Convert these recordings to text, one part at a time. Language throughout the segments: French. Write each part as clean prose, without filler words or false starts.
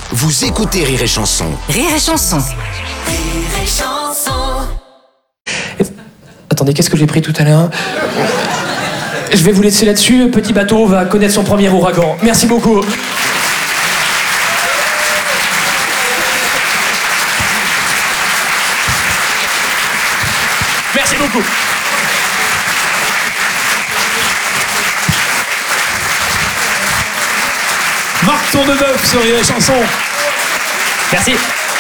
Vous écoutez Rire et Chanson. Rire et Chanson. Rire et Chanson. Attendez, qu'est-ce que j'ai pris tout à l'heure ? Je vais vous laisser là-dessus. Petit bateau va connaître son premier ouragan. Merci beaucoup. Merci beaucoup. Marc Tourneneuf sur Rire et Chanson. Merci.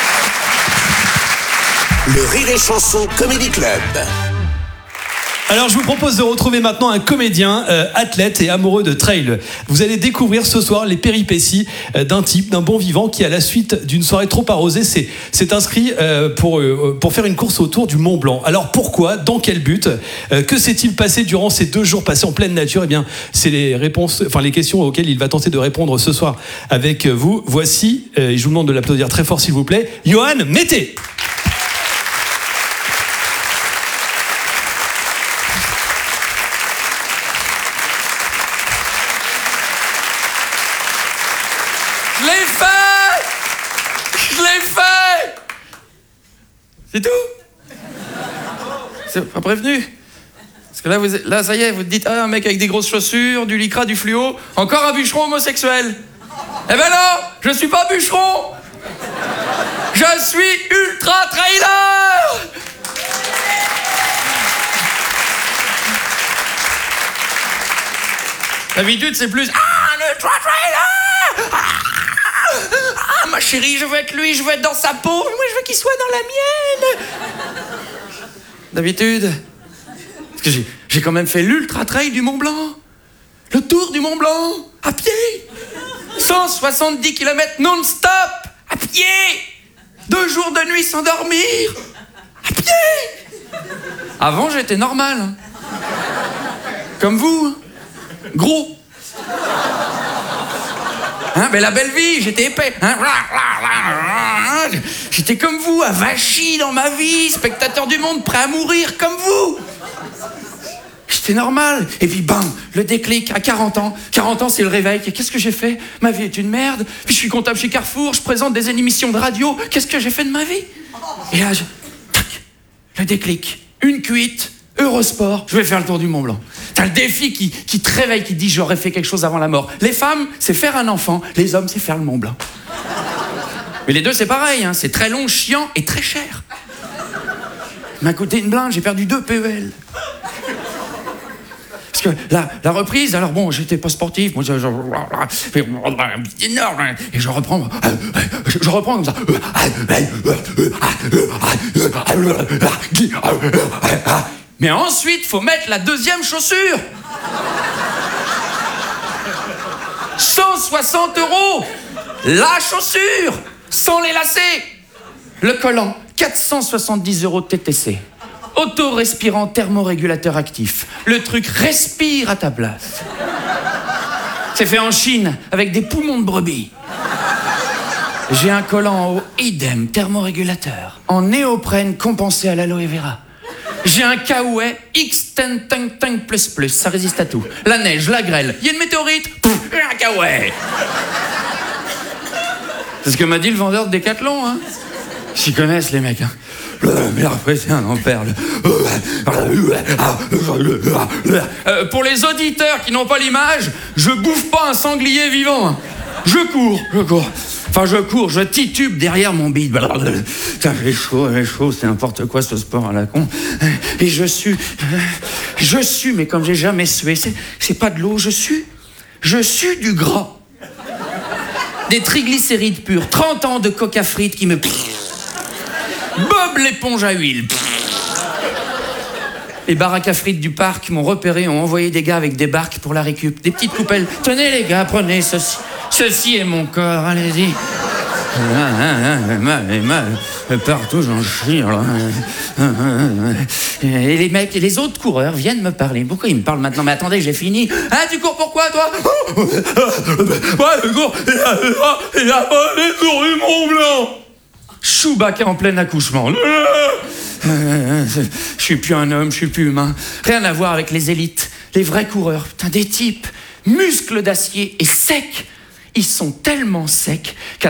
Le Rire et Chanson Comedy Club. Alors je vous propose de retrouver maintenant un comédien, athlète et amoureux de trail. Vous allez découvrir ce soir les péripéties d'un type, d'un bon vivant qui, à la suite d'une soirée trop arrosée, s'est inscrit pour faire une course autour du Mont Blanc. Alors pourquoi ? Dans quel but ? Que s'est-il passé durant ces 2 jours passés en pleine nature ? Eh bien, c'est les questions auxquelles il va tenter de répondre ce soir avec vous. Voici, et je vous demande de l'applaudir très fort s'il vous plaît, Johan Mété. Je l'ai fait. C'est tout. C'est pas prévenu. Parce que là, ça y est, vous te dites, un mec avec des grosses chaussures, du lycra, du fluo, encore un bûcheron homosexuel. Eh ben non, je suis pas bûcheron. Je suis ultra trailer. D'habitude, c'est plus, le ultra trailer. Ma chérie, je veux être lui, je veux être dans sa peau, moi je veux qu'il soit dans la mienne. D'habitude, parce que j'ai quand même fait l'ultra trail du Mont Blanc, le tour du Mont Blanc, à pied, 170 km non-stop, à pied, 2 jours de nuit sans dormir, à pied. Avant j'étais normal, hein. Comme vous, hein. Gros. Hein, mais la belle vie, j'étais épais. Hein, j'étais comme vous, avachi dans ma vie, spectateur du monde, prêt à mourir comme vous. J'étais normal. Et puis bam, le déclic à 40 ans. 40 ans, c'est le réveil. Qu'est-ce que j'ai fait ? Ma vie est une merde. Puis je suis comptable chez Carrefour, je présente des émissions de radio. Qu'est-ce que j'ai fait de ma vie ? Et là, le déclic. Une cuite. Eurosport, je vais faire le tour du Mont Blanc. T'as le défi qui te réveille, qui te dit j'aurais fait quelque chose avant la mort. Les femmes, c'est faire un enfant. Les hommes, c'est faire le Mont Blanc. Mais les deux, c'est pareil, hein. C'est très long, chiant et très cher. Il m'a coûté une blinde, j'ai perdu 2 PEL. Parce que la reprise, alors bon, j'étais pas sportif, moi énorme, et je reprends comme ça. Mais ensuite, faut mettre la 2e chaussure. 160 €. La chaussure, sans les lacets. Le collant, 470 € TTC. Auto-respirant thermorégulateur actif. Le truc respire à ta place. C'est fait en Chine, avec des poumons de brebis. J'ai un collant en haut, idem, thermorégulateur. En néoprène compensé à l'aloe vera. J'ai un kawaii X10 Tank Plus, ça résiste à tout. La neige, la grêle, il y a une météorite, un kawaii. C'est ce que m'a dit le vendeur de Décathlon, hein. S'ils connaissent les mecs, hein. Mais après, c'est un enfer. Pour les auditeurs qui n'ont pas l'image, je bouffe pas un sanglier vivant, hein. Je cours. Enfin, je cours, je titube derrière mon bide. Putain, j'ai chaud, c'est n'importe quoi ce sport à la con. Et je sue, mais comme j'ai jamais sué, c'est pas de l'eau, je sue du gras. Des triglycérides purs, 30 ans de coca frites qui me... Bob l'éponge à huile. Les baraques à frites du parc m'ont repéré, ont envoyé des gars avec des barques pour la récup. Des petites coupelles. Tenez les gars, prenez ceci. Ceci est mon corps, allez-y. Partout j'en chie. Et les mecs, et les autres coureurs viennent me parler. Pourquoi ils me parlent maintenant ? Mais attendez, j'ai fini. Ah, tu cours pourquoi, toi ? Ouais, je cours. Il a pas les tours du Mont Blanc. Chewbacca en plein accouchement. Je suis plus un homme, je suis plus humain. Rien à voir avec les élites, les vrais coureurs. Putain, des types, muscles d'acier et secs. Ils sont tellement secs qu'à